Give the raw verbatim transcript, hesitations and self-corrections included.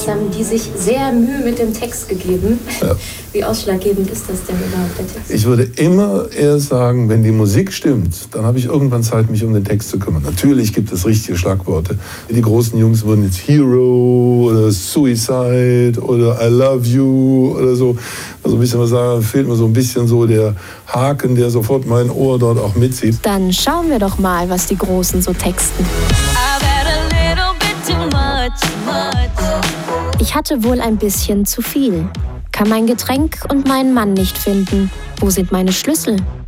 Jetzt haben die sich sehr Mühe mit dem Text gegeben. Ja. Wie ausschlaggebend ist das denn überhaupt, der Text? Ich würde immer eher sagen, wenn die Musik stimmt, dann habe ich irgendwann Zeit, mich um den Text zu kümmern. Natürlich gibt es richtige Schlagworte. Die großen Jungs würden jetzt Hero oder Suicide oder I Love You oder so. Also ein bisschen was sagen, fehlt mir so ein bisschen so der Haken, der sofort mein Ohr dort auch mitzieht. Dann schauen wir doch mal, was die Großen so texten. Ich hatte wohl ein bisschen zu viel. Kann mein Getränk und meinen Mann nicht finden. Wo sind meine Schlüssel?